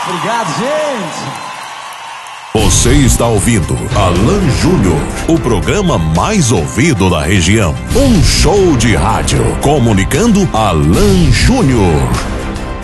Obrigado, gente. Você está ouvindo Alan Júnior, o programa mais ouvido da região. Um show de rádio comunicando Alan Júnior.